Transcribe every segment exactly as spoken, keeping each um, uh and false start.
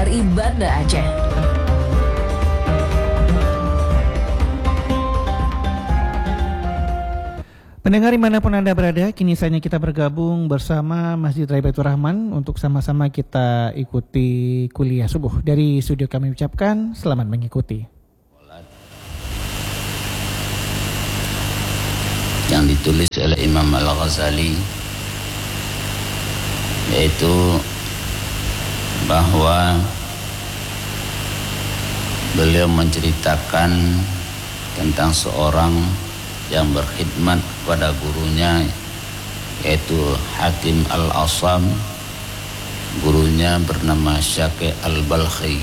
R I Banda Aceh. Pendengar dimanapun Anda berada, kini saatnya kita bergabung bersama Masjid Raya Baitur Rahman untuk sama-sama kita ikuti kuliah subuh. Dari studio kami ucapkan selamat mengikuti. Yang ditulis oleh Imam Al-Ghazali, yaitu bahwa beliau menceritakan tentang seorang yang berkhidmat kepada gurunya, yaitu Hatim Al-Asam. Gurunya bernama Syaqi Al-Balkhi.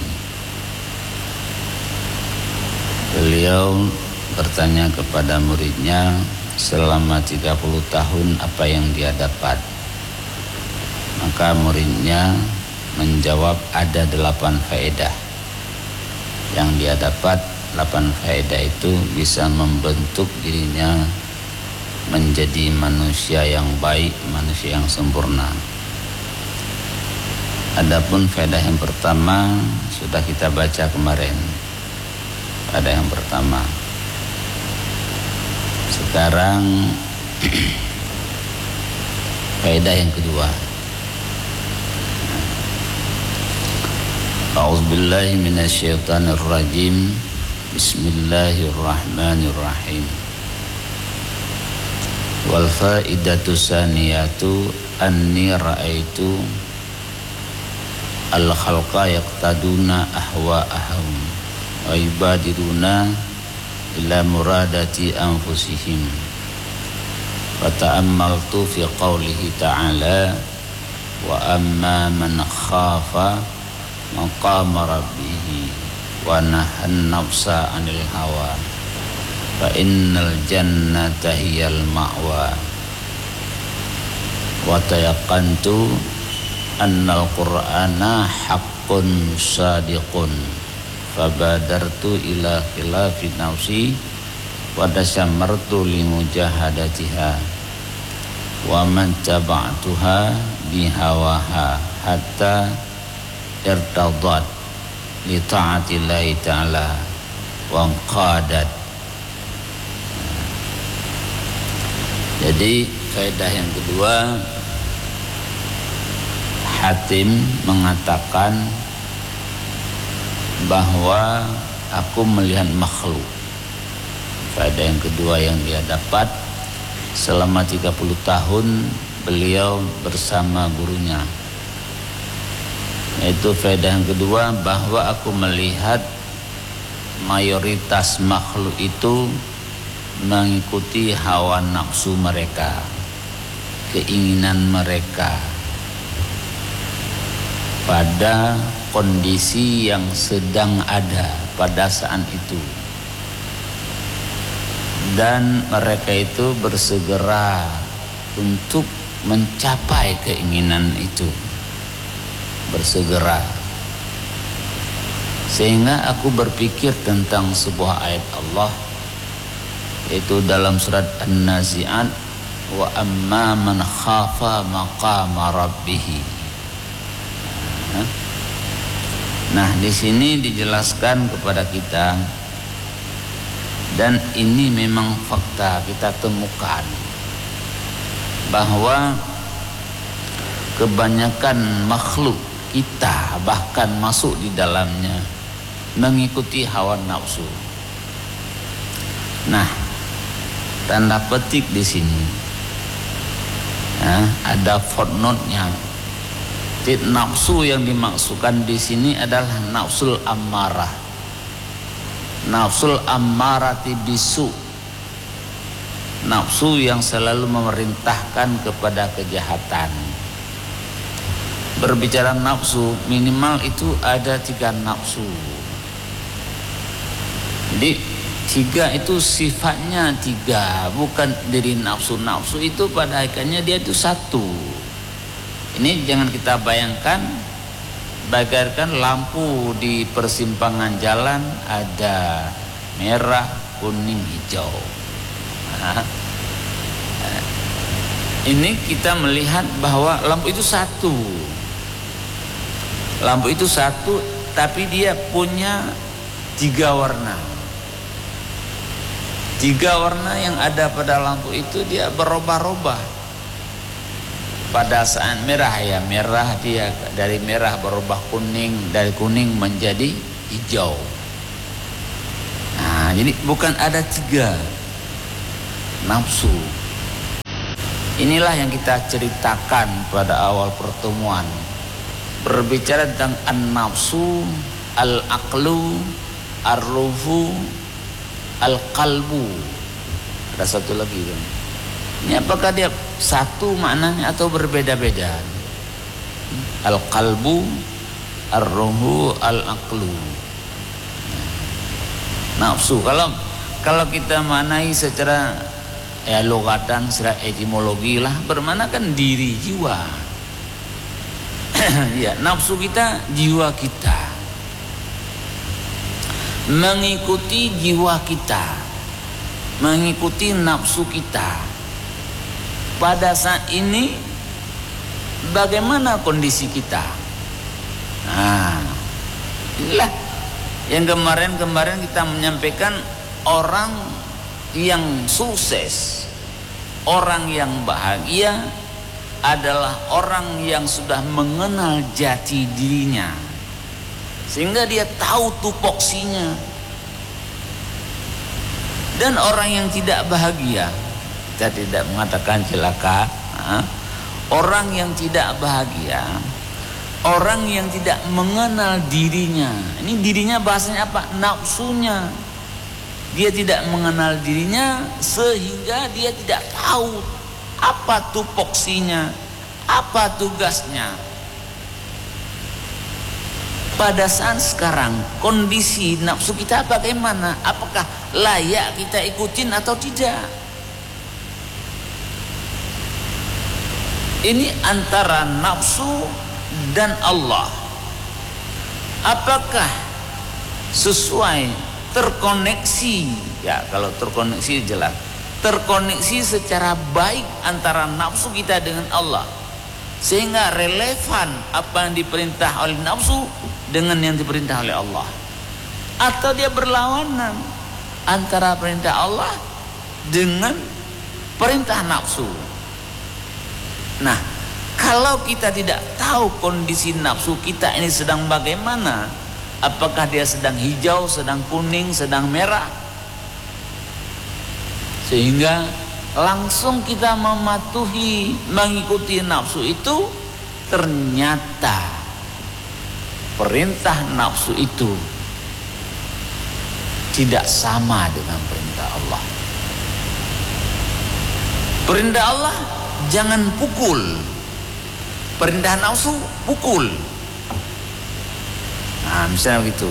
Beliau bertanya kepada muridnya, selama tiga puluh tahun apa yang dia dapat? Maka muridnya menjawab, ada delapan faedah yang dia dapat. Delapan faedah itu bisa membentuk dirinya menjadi manusia yang baik, manusia yang sempurna. Adapun faedah yang pertama sudah kita baca kemarin. Faedah yang pertama. Sekarang faedah yang kedua. A'udzubillahi minasyaitonirrajim. Bismillahirrahmanirrahim. Wal faidatu saniyatu anni ra'aitu al khalqa yaqtaduna ahwa'ahum wa ibadiruna ila muradati anfusihim. Wa ta'ammaltu fi qawlihi ta'ala wa amma man khafa maqama rabbihi wa nahan nafsa 'anil hawa fa innal jannata hiyal ma'wa. Wa tayaqantu annal qur'ana haqqun sadiqun fabadartu ila khilafi nafsi wa tasammartu li mujahadatiha wa man taba'tuha bihawaha hatta irtadat li ta'atillahi ta'ala wa qadat. Jadi faedah yang kedua, Hatim mengatakan bahwa aku melihat makhluk. Faedah yang kedua yang dia dapat selama tiga puluh tahun beliau bersama gurunya, yaitu faedah yang kedua, bahwa aku melihat mayoritas makhluk itu mengikuti hawa nafsu mereka, keinginan mereka pada kondisi yang sedang ada pada saat itu, dan mereka itu bersegera untuk mencapai keinginan itu, bersegera. Sehingga aku berpikir tentang sebuah ayat Allah, yaitu dalam surat An-Nazi'at, wa amma man khafa maqama rabbih. Nah, di sini dijelaskan kepada kita, dan ini memang fakta kita temukan, bahwa kebanyakan makhluk kita bahkan masuk di dalamnya mengikuti hawa nafsu. Nah, tanda petik di sini, ya, ada footnote-nya. Nafsu yang dimaksudkan di sini adalah nafsul ammarah, nafsul ammarati bisu, nafsu yang selalu memerintahkan kepada kejahatan. Berbicara nafsu, minimal itu ada tiga nafsu. Jadi tiga itu sifatnya tiga, bukan diri nafsu. Nafsu itu pada akhirnya dia itu satu. Ini jangan kita bayangkan bagaikan lampu di persimpangan jalan, ada merah, kuning, hijau. Nah, ini kita melihat bahwa lampu itu satu. Lampu itu satu, tapi dia punya tiga warna. Tiga warna yang ada pada lampu itu dia berubah-ubah. Pada saat merah ya merah, dia dari merah berubah kuning, dari kuning menjadi hijau. Nah, jadi bukan ada tiga nafsu. Inilah yang kita ceritakan pada awal pertemuan, berbicara tentang an-nafsu, al-aqlu, ar-ruhu, al-qalbu. Ada satu lagi kan? Ini apakah dia satu maknanya atau berbeda-beda? Al-qalbu, ar-ruhu, al-aqlu. Nafsu. Kalau kalau kita maknai secara ya logatan, secara etimologi lah, bermakna kan diri, jiwa. Ya, nafsu kita, jiwa kita. Mengikuti jiwa kita, mengikuti nafsu kita. Pada saat ini bagaimana kondisi kita? Nah, inilah yang kemarin-kemarin kita menyampaikan, orang yang sukses, orang yang bahagia adalah orang yang sudah mengenal jati dirinya, sehingga dia tahu tupoksinya. Dan orang yang tidak bahagia, kita tidak mengatakan celaka, ha? Orang yang tidak bahagia, orang yang tidak mengenal dirinya. Ini dirinya bahasanya apa? Nafsunya. Dia tidak mengenal dirinya sehingga dia tidak tahu apa tupoksinya, apa tugasnya. Pada saat sekarang kondisi nafsu kita bagaimana? Apakah layak kita ikutin atau tidak? Ini antara nafsu dan Allah. Apakah sesuai, terkoneksi? Ya, kalau terkoneksi jelas. Terkoneksi secara baik antara nafsu kita dengan Allah, sehingga relevan apa yang diperintah oleh nafsu dengan yang diperintah oleh Allah. Atau dia berlawanan antara perintah Allah dengan perintah nafsu. Nah, kalau kita tidak tahu kondisi nafsu kita ini sedang bagaimana, apakah dia sedang hijau, sedang kuning, sedang merah, sehingga langsung kita mematuhi, mengikuti nafsu itu, ternyata perintah nafsu itu tidak sama dengan perintah Allah. Perintah Allah jangan pukul, perintah nafsu pukul. Nah, misalnya begitu.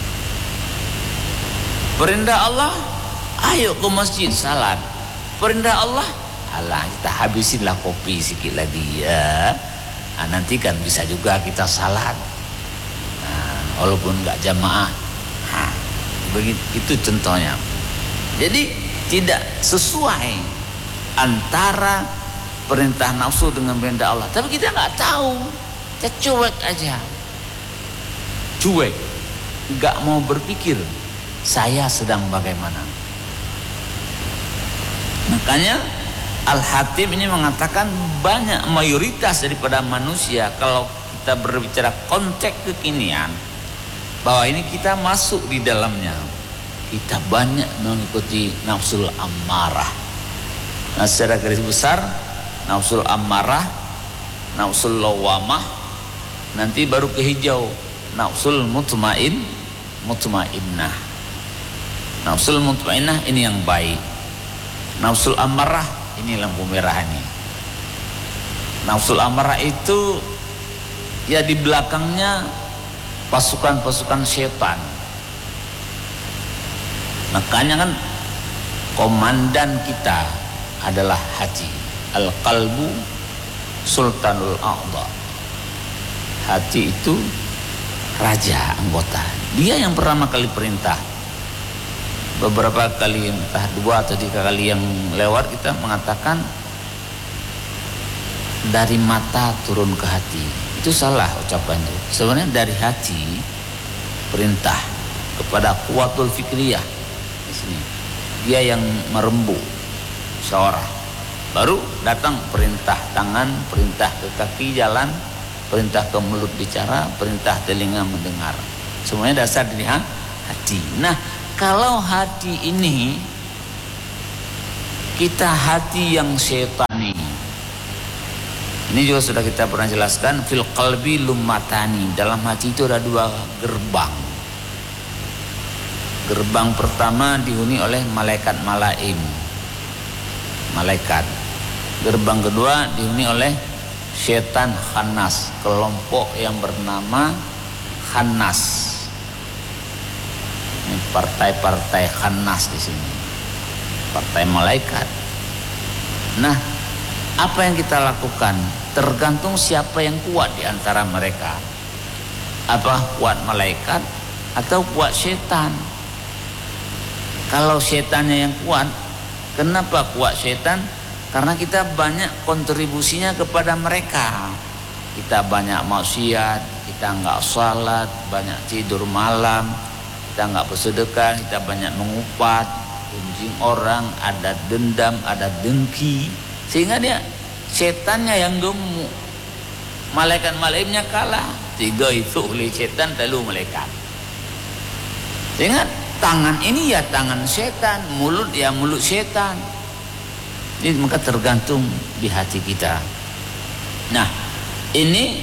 Perintah Allah, ayo ke masjid salat. Perintah Allah, alah kita habisinlah kopi sikit lagi ya. Nah, nanti kan bisa juga kita salat. Nah, walaupun nggak jamaah. Nah, begitu itu contohnya. Jadi tidak sesuai antara perintah nafsu dengan perintah Allah. Tapi kita nggak tahu, kita cuek aja. Cuek, nggak mau berpikir saya sedang bagaimana. Makanya Al-Hatim ini mengatakan banyak, mayoritas daripada manusia, kalau kita berbicara konteks kekinian, bahwa ini kita masuk di dalamnya, kita banyak mengikuti nafsul ammarah. Nah, secara garis besar nafsul ammarah, nafsul lawamah, nanti baru ke hijau nafsul mutmain, mutmainnah. Nafsul mutmainnah ini yang baik. Nafsul amarah ini lampu merah ini. Nafsul amarah itu ya di belakangnya pasukan-pasukan setan. Makanya kan komandan kita adalah hati. Al-qalbu sultanul a'dha. Hati itu raja anggota. Dia yang pertama kali perintah. Beberapa kali, entah dua atau tiga kali yang lewat, kita mengatakan dari mata turun ke hati. Itu salah ucapan itu. Sebenarnya dari hati perintah kepada kuwatul fikriyah di sini. Dia yang merembuk seorang. Baru datang perintah tangan, perintah ke kaki jalan, perintah ke mulut bicara, perintah telinga mendengar. Semuanya dasar dari hati. Nah, kalau hati ini kita hati yang syetani. Ini juga sudah kita pernah jelaskan, fil qalbi lummatani. Dalam hati itu ada dua gerbang. Gerbang pertama dihuni oleh malaikat malaim, malaikat. Gerbang kedua dihuni oleh setan khannas, kelompok yang bernama khannas. Ini partai-partai khannas di sini, partai malaikat. Nah, apa yang kita lakukan tergantung siapa yang kuat di antara mereka. Apa kuat malaikat atau kuat setan? Kalau setannya yang kuat, kenapa kuat setan? Karena kita banyak kontribusinya kepada mereka. Kita banyak maksiat, kita nggak salat, banyak tidur malam, kita nggak bersedekah, kita banyak mengupat, gunjing orang, ada dendam, ada dengki, sehingga dia setannya yang gemuk, malaikat-malaikatnya kalah. Tiga itu oleh setan lalu malaikat. Sehingga tangan ini ya tangan setan, mulut ya mulut setan. Ini maka tergantung di hati kita. Nah, ini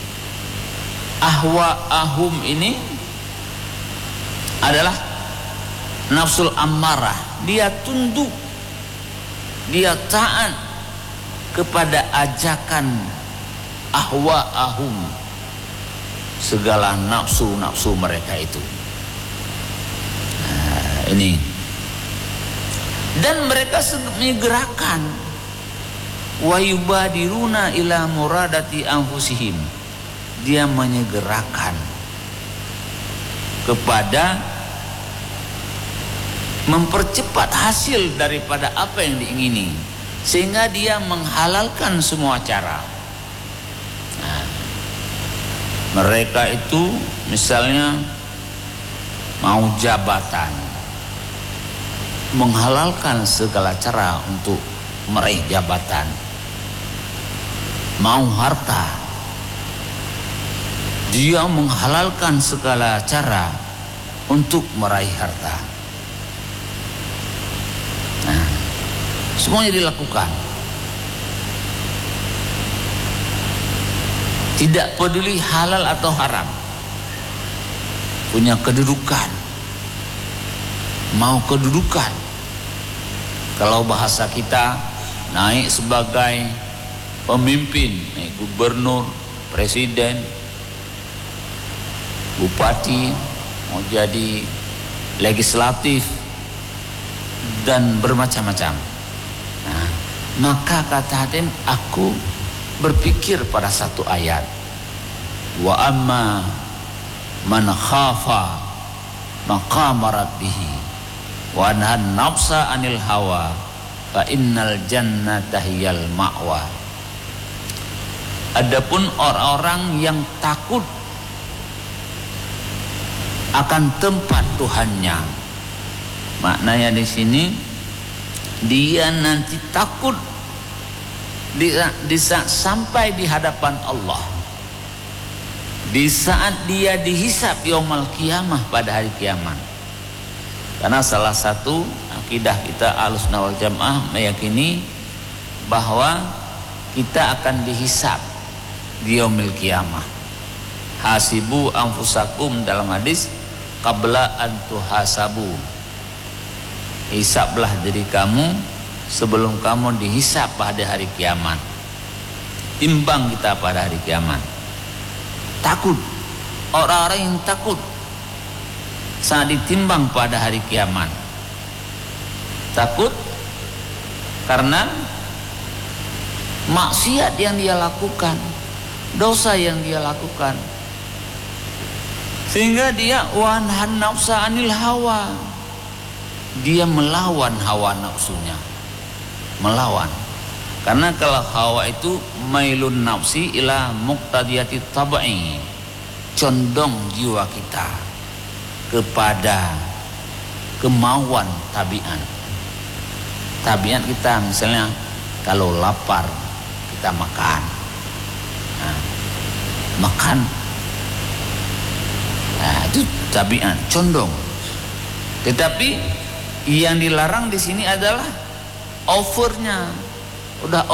ahwa ahum ini adalah nafsul ammarah. Dia tunduk, dia taat kepada ajakan ahwa ahum, segala nafsu-nafsu mereka itu. Nah, ini. Dan mereka menyegerakan wa yubadiruna ila muradati anfusihim. Dia menyegerakan kepada mempercepat hasil daripada apa yang diingini, sehingga dia menghalalkan semua cara. Nah, mereka itu misalnya mau jabatan, menghalalkan segala cara untuk meraih jabatan. Mau harta, dia menghalalkan segala cara untuk meraih harta. Nah, semuanya dilakukan. Tidak peduli halal atau haram. Punya kedudukan, mau kedudukan. Kalau bahasa kita, naik sebagai pemimpin, naik gubernur, presiden, bupati, mau jadi legislatif, dan bermacam-macam. Nah, maka kata Hatim, aku berpikir pada satu ayat, wa amma man khafa maqama rabbih wa nahan nafsa anil hawa fa innal jannata hiyal ma'wa. Adapun orang-orang yang takut akan tempat Tuhannya, maknanya di sini dia nanti takut di, di saat sampai di hadapan Allah, di saat dia dihisab yaumul qiyamah, pada hari kiamat. Karena salah satu akidah kita Ahlussunnah wal Jamaah meyakini bahwa kita akan dihisab di yaumil qiyamah. Hasibu anfusakum dalam hadis qabla an tuhasabu. Hisablah diri kamu sebelum kamu dihisab pada hari kiamat. Timbang kita pada hari kiamat. Takut, orang-orang yang takut saat ditimbang pada hari kiamat. Takut karena maksiat yang dia lakukan, dosa yang dia lakukan, sehingga dia wanhan nafsa anil hawa, dia melawan hawa nafsunya, melawan. Karena kalau hawa itu mailun nafsi ila muqtadiyati tabai, condong jiwa kita kepada kemauan tabiat. Tabiat kita misalnya kalau lapar kita makan, nah, makan, nah, itu tabiat condong. Tetapi yang dilarang di sini adalah overnya, udah